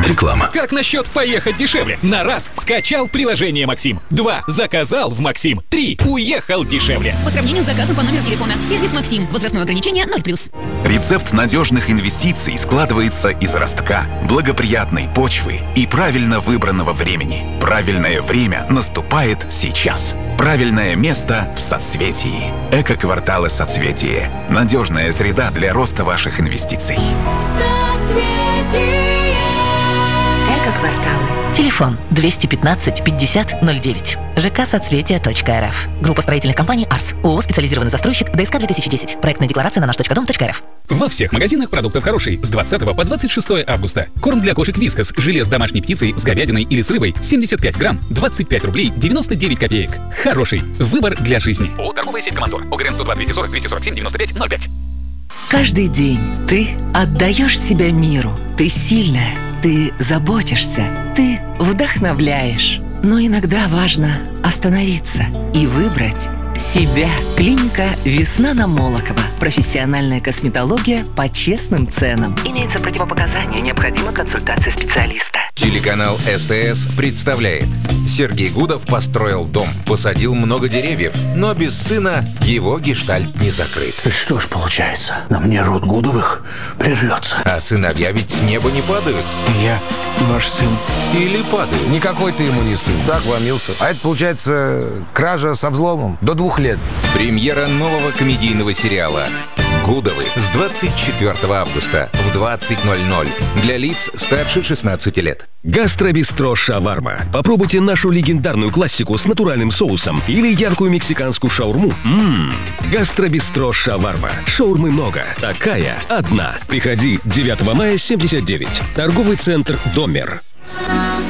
Реклама. Как насчет поехать дешевле? На раз скачал приложение Максим. 2 заказал в Максим. 3 уехал дешевле. По сравнению с заказом по номеру телефона. Сервис Максим. Возрастное ограничение 0+. Рецепт надежных инвестиций складывается из ростка, благоприятной почвы и правильно выбранного времени. Правильное время наступает сейчас. Правильное место в соцветии. Эко-кварталы «Соцветие». Надежная среда для роста ваших инвестиций. Эко-кварталы. Телефон 215 50 09. ЖК «Соцветие.рф». Группа строительных компаний «Арс». ООО «Специализированный застройщик». ДСК 2010. Проектная декларация на наш.дом.рф. Во всех магазинах продуктов хороший с 20 по 26 августа. Корм для кошек Вискас, желе с домашней птицей, с говядиной или с рыбой, 75 грамм, 25 рублей 99 копеек. Хороший выбор для жизни. ООО «Торговая сеть Командор». ОГРН 102 240 247 95 05. Каждый день ты отдаешь себя миру. Ты сильная, ты заботишься, ты вдохновляешь. Но иногда важно остановиться и выбрать себя. Клиника «Весна» на Молокова. Профессиональная косметология по честным ценам. Имеются противопоказания, необходима консультация специалиста. Телеканал СТС представляет. Сергей Гудов построил дом, посадил много деревьев, но без сына его гештальт не закрыт. Что ж получается, на мне род Гудовых прервется. А сыновья ведь с неба не падают. Я ваш сын. Или падают. Никакой ты ему не сын. Так вломился. А это, получается, кража со взломом. До 2 лет. Премьера нового комедийного сериала «Гудовы» с 24 августа в 20:00 для лиц старше 16 лет. Гастробистро «Шаварма». Попробуйте нашу легендарную классику с натуральным соусом или яркую мексиканскую шаурму. Гастробистро «Шаварма». Шаурмы много, такая одна. Приходи 9 мая 79. Торговый центр «Домер».